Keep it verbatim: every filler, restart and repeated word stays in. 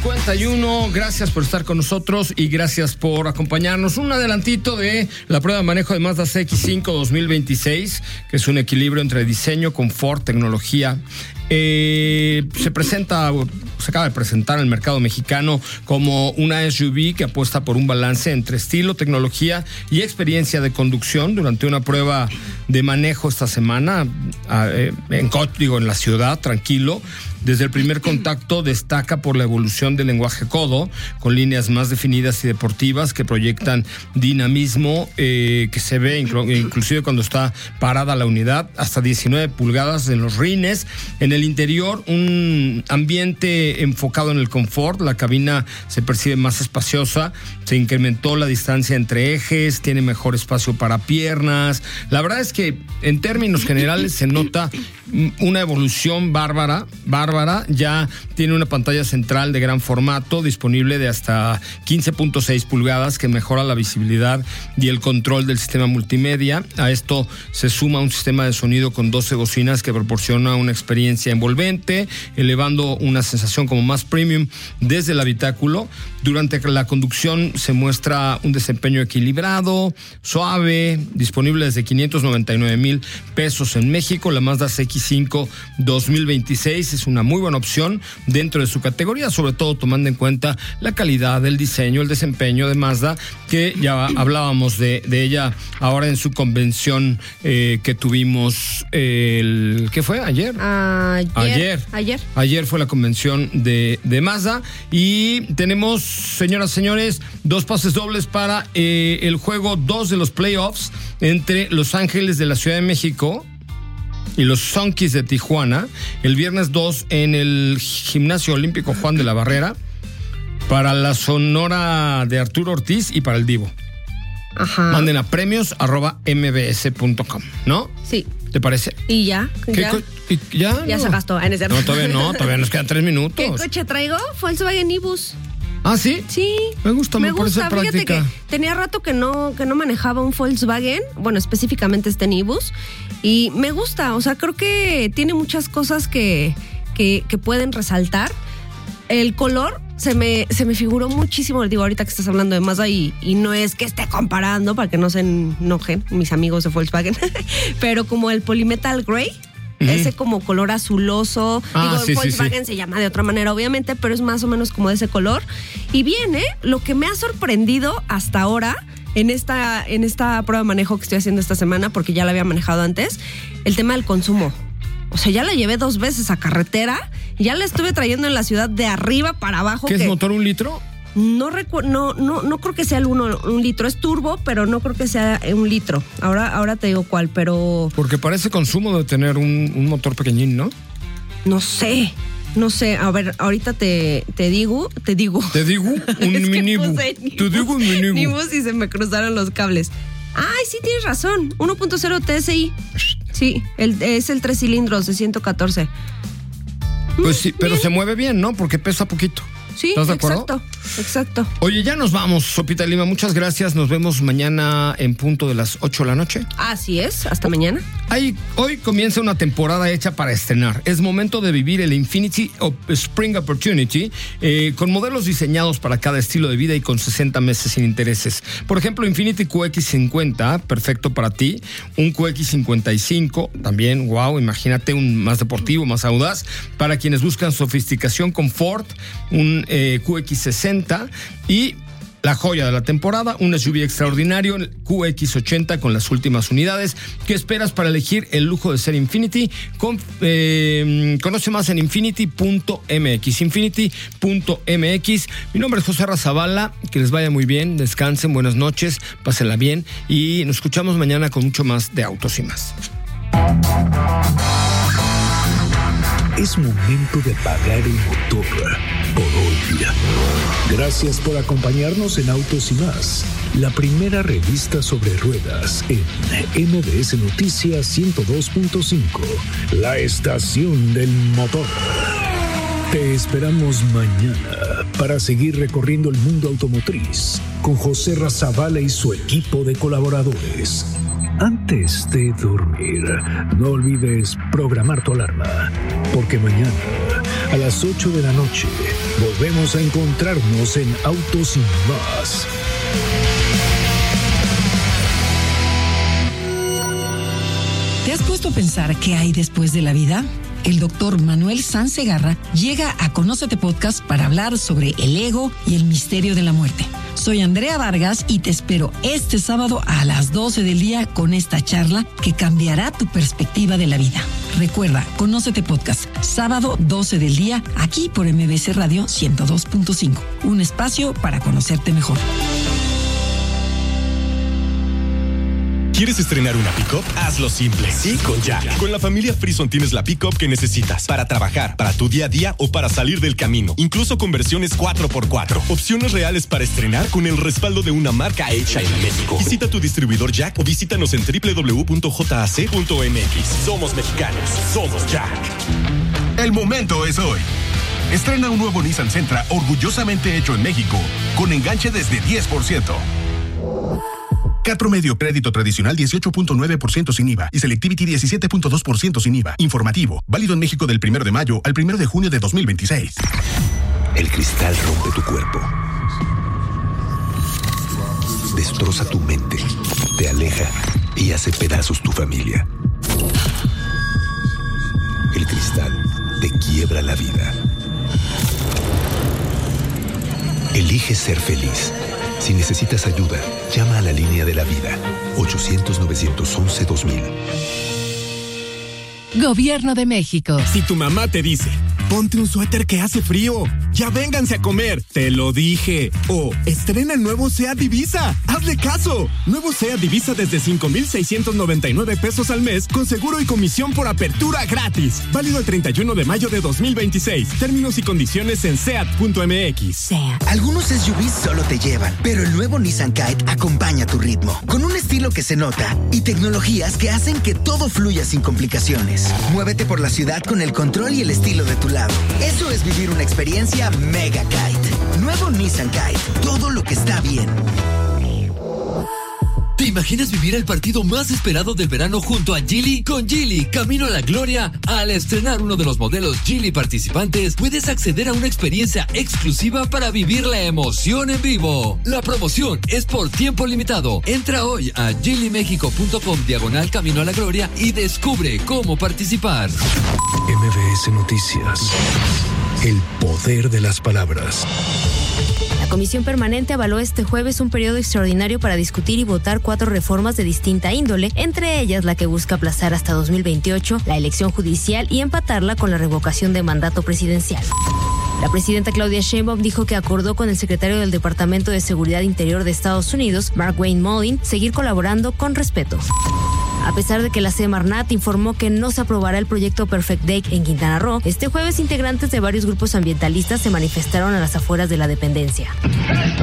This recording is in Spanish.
cincuenta y uno, gracias por estar con nosotros y gracias por acompañarnos. Un adelantito de la prueba de manejo de Mazda C X cinco dos mil veintiséis, que es un equilibrio entre diseño, confort, tecnología. Eh, se presenta, se acaba de presentar al mercado mexicano como una S U V que apuesta por un balance entre estilo, tecnología y experiencia de conducción durante una prueba de manejo esta semana eh, en código en la ciudad, tranquilo. Desde el primer contacto destaca por la evolución del lenguaje codo, con líneas más definidas y deportivas que proyectan dinamismo, eh, que se ve inclu- inclusive cuando está parada la unidad, hasta diecinueve pulgadas en los rines. En el interior, un ambiente enfocado en el confort, la cabina se percibe más espaciosa, se incrementó la distancia entre ejes, tiene mejor espacio para piernas. La verdad es que en términos generales se nota una evolución bárbara, bárbara. Ya tiene una pantalla central de gran formato, disponible de hasta quince punto seis pulgadas, que mejora la visibilidad y el control del sistema multimedia. A esto se suma un sistema de sonido con doce bocinas que proporciona una experiencia envolvente, elevando una sensación como más premium desde el habitáculo. Durante la conducción se muestra un desempeño equilibrado, suave, disponible desde quinientos noventa y nueve mil pesos en México. La Mazda C X cinco dos mil veintiséis es una muy buena opción dentro de su categoría, sobre todo tomando en cuenta la calidad, el diseño, el desempeño de Mazda, que ya hablábamos de, de ella ahora en su convención eh, que tuvimos el... ¿Qué fue? ¿Ayer? Ayer. Ayer. Ayer. Ayer fue la convención de, de Mazda y tenemos, señoras y señores, dos pases dobles para eh, el juego dos de los playoffs entre Los Ángeles de la Ciudad de México y los Sunkies de Tijuana, el viernes dos en el Gimnasio Olímpico Juan de la Barrera, para la Sonora de Arturo Ortiz y para el Divo. Ajá. Manden a premios arroba mbs punto com, ¿no? Sí. ¿Te parece? ¿Y ya? ¿Qué ¿Ya? co- y ya, Ya no. se gastó. En ese... No, todavía no, todavía nos quedan tres minutos. ¿Qué coche traigo? Volkswagen Ibus. ¿Ah, sí? Sí. Me gusta, me, me parece gusta. Fíjate práctica. que tenía rato que no, que no manejaba un Volkswagen, bueno, específicamente este Nibus, y me gusta, o sea, creo que tiene muchas cosas que, que, que pueden resaltar. El color se me, se me figuró muchísimo, digo, ahorita que estás hablando de Mazda, y, y no es que esté comparando para que no se enojen mis amigos de Volkswagen, pero como el Polymetal Grey. Uh-huh. Ese como color azuloso. Ah, Digo, sí, el Volkswagen sí, sí. se llama de otra manera, obviamente, pero es más o menos como de ese color. Y viene, lo que me ha sorprendido hasta ahora en esta, en esta prueba de manejo que estoy haciendo esta semana, porque ya la había manejado antes, el tema del consumo. O sea, ya la llevé dos veces a carretera, ya la estuve trayendo en la ciudad de arriba para abajo. ¿Qué que es motor un litro? No, recu- no, no, no creo que sea el uno, un litro, es turbo, pero no creo que sea un litro. Ahora, ahora te digo cuál, pero... Porque parece consumo de tener un, un motor pequeñín, ¿no? No sé, no sé. A ver, ahorita te, te digo, te digo. Te digo un Es que minibu. puse Te digo un minibu. Nibus y se me cruzaron los cables. Ay, sí, tienes razón. uno punto cero T S I. Sí, el, es el tres cilindros de ciento catorce. Pues sí, pero bien. se mueve bien, ¿no? Porque pesa poquito. Sí, ¿Estás de acuerdo? exacto, exacto. Oye, ya nos vamos, Sopita Lima. Muchas gracias. Nos vemos mañana en punto de las ocho de la noche. Así es, hasta mañana. Ahí, hoy comienza una temporada hecha para estrenar. Es momento de vivir el Infiniti Spring Opportunity eh, con modelos diseñados para cada estilo de vida y con sesenta meses sin intereses. Por ejemplo, Infiniti Q X cincuenta, perfecto para ti. Un Q X cincuenta y cinco, también, wow, imagínate, un más deportivo, más audaz. Para quienes buscan sofisticación, confort, un eh, Q X sesenta y... la joya de la temporada, un S U V extraordinario, el Q X ochenta con las últimas unidades. ¿Qué esperas para elegir el lujo de ser Infiniti? Con, eh, conoce más en infiniti punto m x. infiniti punto m x. Mi nombre es José Razabala. Que les vaya muy bien, descansen, buenas noches, pásenla bien y nos escuchamos mañana con mucho más de Autos y Más. Es momento de apagar el motor por hoy. Gracias por acompañarnos en Autos y Más, la primera revista sobre ruedas en M B S Noticias ciento dos punto cinco, la estación del motor. Te esperamos mañana para seguir recorriendo el mundo automotriz con José Razabala y su equipo de colaboradores. Antes de dormir, no olvides programar tu alarma, porque mañana a las ocho de la noche Volvemos a encontrarnos en Autos Sin Más. ¿Te has puesto a pensar qué hay después de la vida? El doctor Manuel Sanz Segarra llega a Conócete Podcast para hablar sobre el ego y el misterio de la muerte. Soy Andrea Vargas y te espero este sábado a las doce del día con esta charla que cambiará tu perspectiva de la vida. Recuerda, Conócete Podcast, sábado doce del día, aquí por M B C Radio ciento dos punto cinco. Un espacio para conocerte mejor. ¿Quieres estrenar una pick-up? Hazlo simple. Sí, con Jack. Con la familia Frison tienes la pick-up que necesitas para trabajar, para tu día a día o para salir del camino. Incluso con versiones cuatro por cuatro. Opciones reales para estrenar con el respaldo de una marca hecha en México. Visita tu distribuidor Jack o visítanos en doble u doble u doble u punto j a c punto m x. Somos mexicanos. Somos Jack. El momento es hoy. Estrena un nuevo Nissan Sentra orgullosamente hecho en México, con enganche desde diez por ciento. Cat promedio crédito tradicional dieciocho punto nueve por ciento sin I V A y Selectivity diecisiete punto dos por ciento sin I V A. Informativo, válido en México del primero de mayo al primero de junio de dos mil veintiséis. El cristal rompe tu cuerpo. Destroza tu mente, te aleja y hace pedazos tu familia. El cristal te quiebra la vida. Elige ser feliz. Si necesitas ayuda, llama a la línea de la vida, ochocientos, novecientos once, dos mil. Gobierno de México. Si tu mamá te dice, ponte un suéter que hace frío, ya vénganse a comer, te lo dije. O estrena el nuevo SEAT Divisa, hazle caso. Nuevo SEAT Divisa desde cinco mil seiscientos noventa y nueve pesos al mes, con seguro y comisión por apertura gratis. Válido el treinta y uno de mayo de dos mil veintiséis. Términos y condiciones en seat punto m x. SEAT. Algunos S U Vs solo te llevan, pero el nuevo Nissan Kite acompaña tu ritmo. Con un estilo que se nota y tecnologías que hacen que todo fluya sin complicaciones. Muévete por la ciudad con el control y el estilo de tu lado. Eso es vivir una experiencia Mega Kite. Nuevo Nissan Kite. Todo lo que está bien. ¿Te imaginas vivir el partido más esperado del verano junto a Geely? Con Geely, camino a la gloria. Al estrenar uno de los modelos Geely participantes, puedes acceder a una experiencia exclusiva para vivir la emoción en vivo. La promoción es por tiempo limitado. Entra hoy a geely mexico punto com diagonal camino a la gloria y descubre cómo participar. M B S Noticias. El poder de las palabras. La Comisión Permanente avaló este jueves un periodo extraordinario para discutir y votar cuatro reformas de distinta índole, entre ellas la que busca aplazar hasta dos mil veintiocho la elección judicial y empatarla con la revocación de mandato presidencial. La presidenta Claudia Sheinbaum dijo que acordó con el secretario del Departamento de Seguridad Interior de Estados Unidos, Mark Wayne Mullin, seguir colaborando con respeto. A pesar de que la Semarnat informó que no se aprobará el proyecto Perfect Day en Quintana Roo, este jueves integrantes de varios grupos ambientalistas se manifestaron a las afueras de la dependencia.